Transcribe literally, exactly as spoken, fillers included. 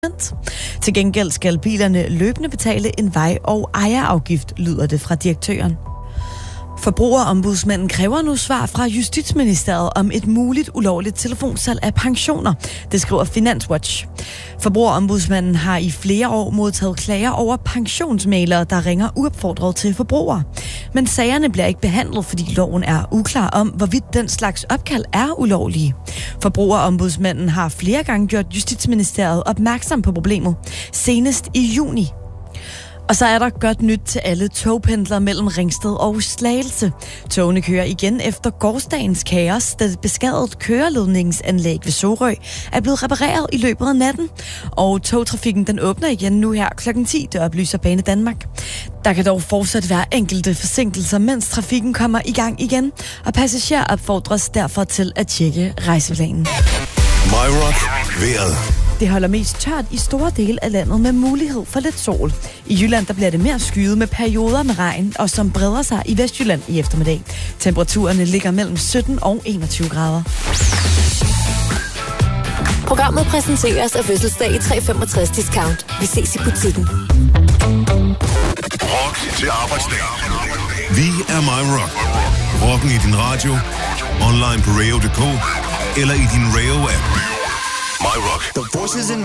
Til gengæld skal bilerne løbende betale en vej- og ejerafgift, lyder det fra direktøren. Forbrugerombudsmanden kræver nu svar fra Justitsministeriet om et muligt ulovligt telefonsalg af pensioner. Det skriver Finanswatch. Forbrugerombudsmanden har i flere år modtaget klager over pensionsmæglere, der ringer uopfordret til forbrugere. Men sagerne bliver ikke behandlet, fordi loven er uklar om, hvorvidt den slags opkald er ulovlige. Forbrugerombudsmanden har flere gange gjort Justitsministeriet opmærksom på problemet, senest i juni. Og så er der godt nyt til alle togpendlere mellem Ringsted og Slagelse. Togene kører igen efter gårsdagens kaos, da det beskadet køreledningsanlæg ved Sorø er blevet repareret i løbet af natten. Og togtrafikken den åbner igen nu her klokken ti, det oplyser Bane Danmark. Der kan dog fortsat være enkelte forsinkelser, mens trafikken kommer i gang igen, og passagerer opfordres derfor til at tjekke rejseplanen. My Rock vejret. Det holder mest tørt i store dele af landet med mulighed for lidt sol. I Jylland der bliver det mere skyet med perioder med regn, og som breder sig i Vestjylland i eftermiddag. Temperaturerne ligger mellem sytten og enogtyve grader. Programmet præsenteres af fødselsdag i tre femogtres discount. Vi ses i butikken. Rock til arbejdsdag. Vi er My Rock. Rocken i din radio, online på radio punktum d k eller i din Radio-app. My Rock. The voices in